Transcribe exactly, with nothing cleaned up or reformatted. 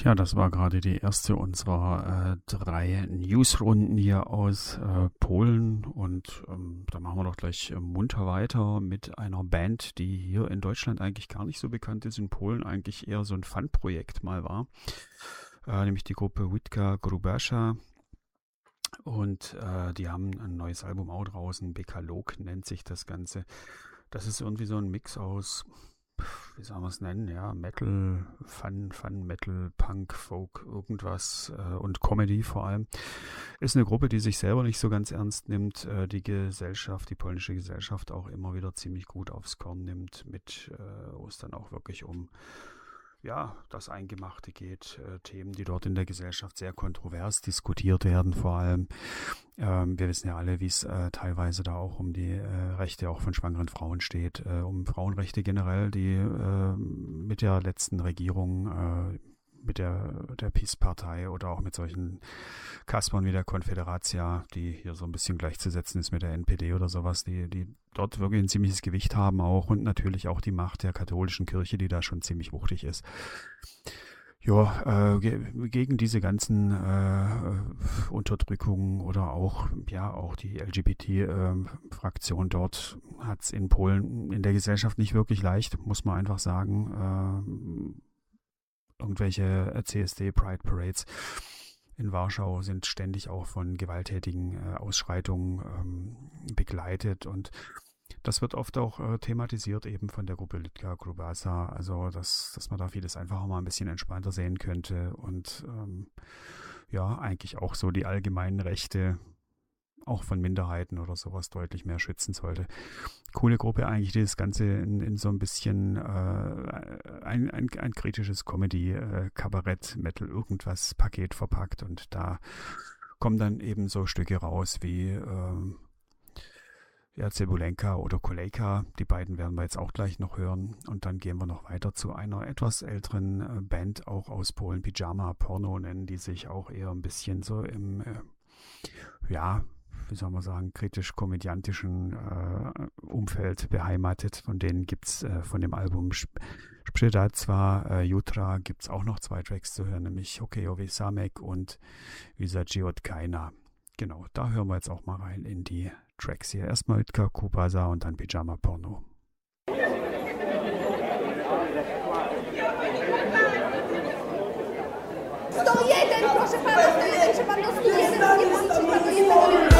Tja, das war gerade die erste unserer äh, drei Newsrunden hier aus äh, Polen und ähm, da machen wir doch gleich äh, munter weiter mit einer Band, die hier in Deutschland eigentlich gar nicht so bekannt ist, in Polen eigentlich eher so ein Fun-Projekt mal war, äh, nämlich die Gruppe Witka Grubasza und äh, die haben ein neues Album auch draußen, Bekalog nennt sich das Ganze. Das ist irgendwie so ein Mix aus, wie soll man es nennen, ja, Metal, Fun, Fun, Metal, Punk, Folk, irgendwas äh, und Comedy vor allem. Ist eine Gruppe, die sich selber nicht so ganz ernst nimmt, äh, die Gesellschaft, die polnische Gesellschaft auch immer wieder ziemlich gut aufs Korn nimmt, mit, äh, wo es dann auch wirklich um ja, das Eingemachte geht, äh, Themen, die dort in der Gesellschaft sehr kontrovers diskutiert werden, vor allem. Ähm, wir wissen ja alle, wie es äh, teilweise da auch um die äh, Rechte auch von schwangeren Frauen steht, äh, um Frauenrechte generell, die äh, mit der letzten Regierung, äh, mit der, der PiS-Partei oder auch mit solchen Kaspern wie der Konfederacja, die hier so ein bisschen gleichzusetzen ist mit der N P D oder sowas, die, die dort wirklich ein ziemliches Gewicht haben auch und natürlich auch die Macht der katholischen Kirche, die da schon ziemlich wuchtig ist. Ja, äh, ge- gegen diese ganzen äh, Unterdrückungen oder auch, ja, auch die L G B T-Fraktion dort hat es in Polen in der Gesellschaft nicht wirklich leicht, muss man einfach sagen. Äh, irgendwelche C S D Pride Parades in Warschau sind ständig auch von gewalttätigen äh, Ausschreitungen ähm, begleitet und das wird oft auch äh, thematisiert eben von der Gruppe Witka Grubasza, also dass, dass man da vieles einfach auch mal ein bisschen entspannter sehen könnte und ähm, ja, eigentlich auch so die allgemeinen Rechte auch von Minderheiten oder sowas deutlich mehr schützen sollte. Coole Gruppe eigentlich, die das Ganze in, in so ein bisschen äh, ein, ein, ein kritisches Comedy, äh, Kabarett, Metal, irgendwas Paket verpackt und da kommen dann eben so Stücke raus wie äh, ja, Cebulenka oder Kolejka, die beiden werden wir jetzt auch gleich noch hören und dann gehen wir noch weiter zu einer etwas älteren äh, Band, auch aus Polen, Pyjama Porno nennen die sich, auch eher ein bisschen so im äh, ja, wie soll man sagen, kritisch-komödiantischen äh, Umfeld beheimatet. Von denen gibt es äh, von dem Album Sprzedacja äh, Jutra gibt es auch noch zwei Tracks zu hören, nämlich Hokejowy Samek und Wysaji od Kaina. Genau, da hören wir jetzt auch mal rein in die Tracks hier. Erstmal Witka Grubasza und dann Pyjama Porno. sto jeden, proszę pana, sto jeden, czy pan do stu jeden, nie policzyć panu jednego.